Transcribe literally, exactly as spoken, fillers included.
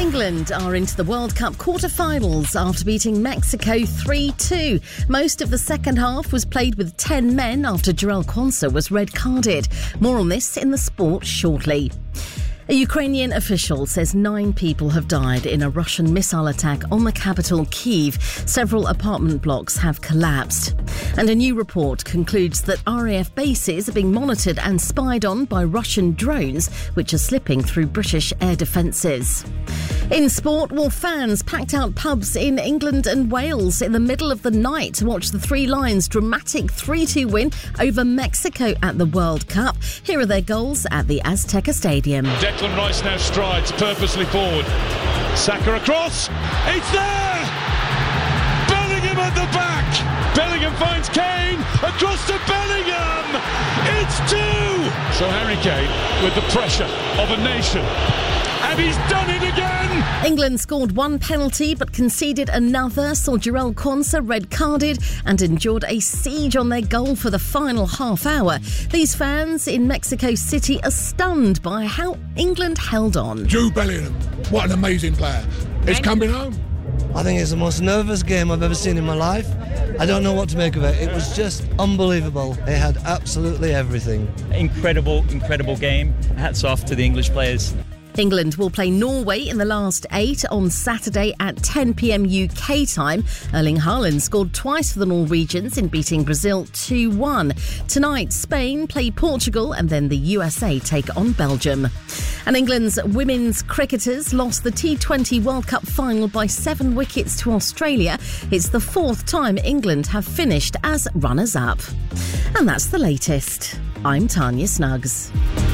England are into the World Cup quarter-finals after beating Mexico three two. Most of the second half was played with ten men after Jarell Quansah was red-carded. More on this in the sport shortly. A Ukrainian official says nine people have died in a Russian missile attack on the capital, Kyiv. Several apartment blocks have collapsed. And a new report concludes that R A F bases are being monitored and spied on by Russian drones, which are slipping through British air defences. In sport, well, fans packed out pubs in England and Wales in the middle of the night to watch the Three Lions' dramatic three two win over Mexico at the World Cup. Here are their goals at the Azteca Stadium. Declan Rice now strides purposely forward. Saka across. It's there! Bellingham at the back. Bellingham finds Kane. Across to Bellingham. It's two! So Harry Kane with the pressure of a nation. And he's done it again! England scored one penalty but conceded another, saw Jarell Quansah red-carded and endured a siege on their goal for the final half hour. These fans in Mexico City are stunned by how England held on. Jude Bellingham, what an amazing player. It's coming home. I think it's the most nervous game I've ever seen in my life. I don't know what to make of it. It was just unbelievable. It had absolutely everything. Incredible, incredible game. Hats off to the English players. England will play Norway in the last eight on Saturday at ten p.m. U K time. Erling Haaland scored twice for the Norwegians in beating Brazil two one. Tonight, Spain play Portugal and then the U S A take on Belgium. And England's women's cricketers lost the T twenty World Cup final by seven wickets to Australia. It's the fourth time England have finished as runners-up. And that's the latest. I'm Tanya Snuggs.